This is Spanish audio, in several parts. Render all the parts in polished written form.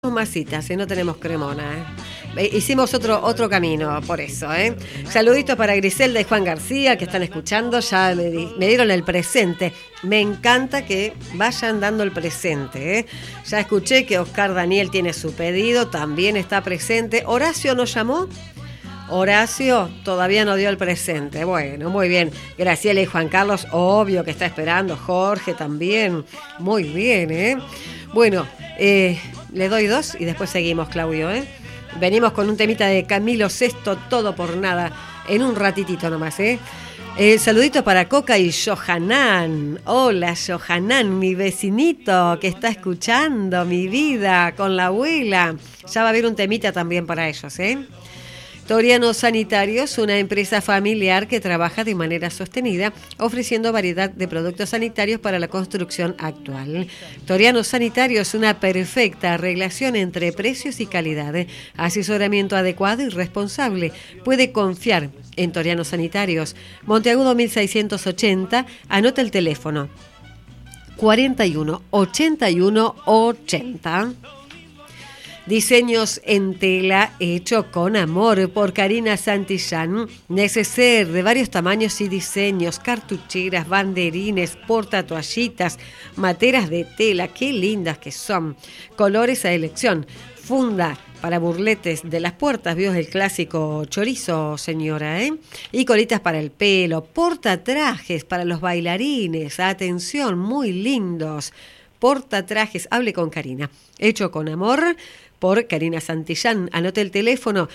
masitas, no tenemos cremona. Hicimos otro camino, por eso. Saluditos para Griselda y Juan García, que están escuchando. Ya me dieron el presente. Me encanta que vayan dando el presente. Ya escuché que Oscar Daniel tiene su pedido, también está presente. Horacio nos llamó. Horacio todavía no dio el presente. Bueno, muy bien. Graciela y Juan Carlos, obvio que está esperando. Jorge también. Muy bien, Bueno, le doy 2 y después seguimos, Claudio, Venimos con un temita de Camilo Sesto, Todo por Nada, en un ratitito nomás, Saludito para Coca y Johanan. Hola, Johanan, mi vecinito que está escuchando mi vida con la abuela. Ya va a haber un temita también para ellos, Toriano Sanitarios, una empresa familiar que trabaja de manera sostenida, ofreciendo variedad de productos sanitarios para la construcción actual. Toriano Sanitarios, una perfecta relación entre precios y calidad, asesoramiento adecuado y responsable. Puede confiar en Toriano Sanitarios. Monteagudo 1680, anota el teléfono 41 81 80. Diseños en tela hecho con amor por Karina Santillán. Neceser de varios tamaños y diseños, cartucheras, banderines, portatoallitas, materas de tela, qué lindas que son. Colores a elección. Funda para burletes de las puertas, vio el clásico chorizo, señora, Y colitas para el pelo, portatrajes para los bailarines, atención, muy lindos. Portatrajes, hable con Karina. Hecho con amor por Karina Santillán. Anote el teléfono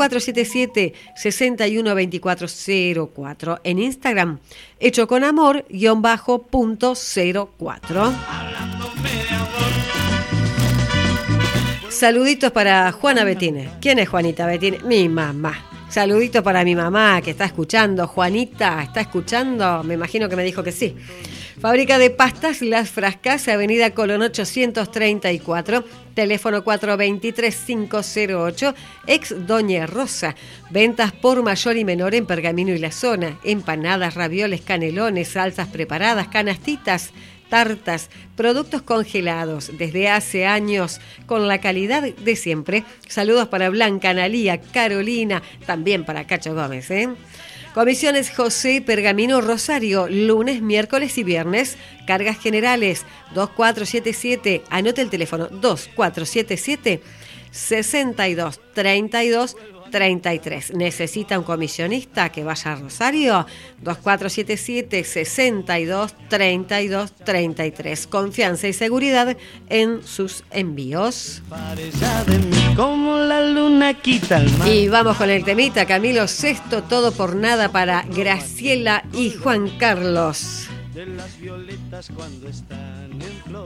2477-612404. En Instagram, hecho con amor _.04. Saluditos para Juana Betine. ¿Quién es Juanita Betine? Mi mamá. Saluditos para mi mamá que está escuchando. Juanita, ¿está escuchando? Me imagino que me dijo que sí. Fábrica de pastas Las Frascas, Avenida Colón 834, teléfono 423-508, ex Doña Rosa. Ventas por mayor y menor en Pergamino y la zona. Empanadas, ravioles, canelones, salsas preparadas, canastitas, tartas, productos congelados desde hace años con la calidad de siempre. Saludos para Blanca, Analía, Carolina, también para Cacho Gómez, Comisiones José Pergamino Rosario, lunes, miércoles y viernes. Cargas generales 2477, anote el teléfono 2477 62 32 33. ¿Necesita un comisionista que vaya a Rosario? 2477 62 32 33. Confianza y seguridad en sus envíos. Como la luna quita el mar. Y vamos con el temita Camilo Sesto, Todo por Nada para Graciela y Juan Carlos. De las violetas cuando están en flor.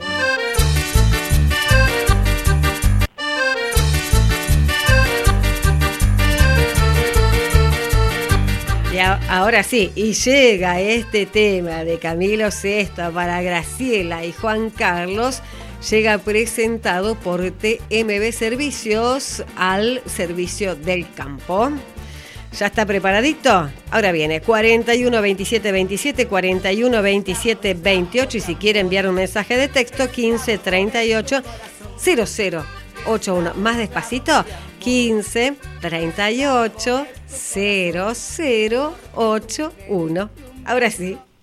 Y ahora sí, y llega este tema de Camilo Sesto para Graciela y Juan Carlos, llega presentado por TMB Servicios al servicio del campo. ¿Ya está preparadito? Ahora viene 41 27 27, 41 27 28 y si quiere enviar un mensaje de texto 15 38 00 81. Más despacito, 15 38 00 81. Ahora sí.